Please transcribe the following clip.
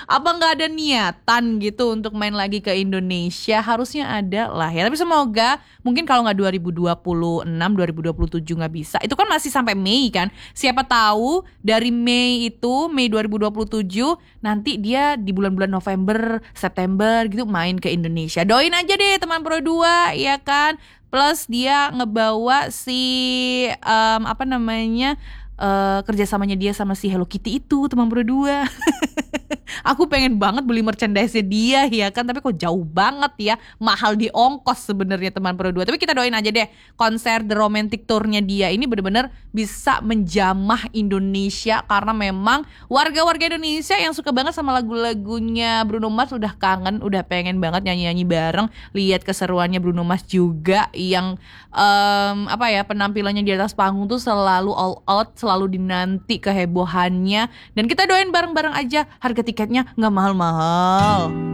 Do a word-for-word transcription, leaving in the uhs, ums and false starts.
Apa nggak ada niatan gitu untuk main lagi ke Indonesia? Harusnya ada lah ya. Tapi semoga mungkin kalau nggak dua ribu dua puluh enam, dua ribu dua puluh tujuh nggak bisa. Itu kan masih sampai Mei kan. Siapa tahu dari Mei itu, Mei dua ribu dua puluh tujuh, nanti dia di bulan-bulan November, September gitu main ke Indonesia. Doain aja deh teman Pro dua ya kan. Plus dia ngebawa si um, apa namanya uh, kerjasamanya dia sama si Hello Kitty itu teman Pro dua. Aku pengen banget beli merchandise-nya dia ya kan, tapi kok jauh banget ya, mahal di ongkos sebenarnya teman Pro dua. Tapi kita doain aja deh konser The Romantic Tour-nya dia ini benar-benar bisa menjamah Indonesia, karena memang warga-warga Indonesia yang suka banget sama lagu-lagunya Bruno Mars udah kangen, udah pengen banget nyanyi-nyanyi bareng, lihat keseruannya Bruno Mars juga yang um, apa ya, penampilannya di atas panggung tuh selalu all out, selalu dinanti kehebohannya, dan kita doain bareng-bareng aja harga tiketnya nggak mahal-mahal.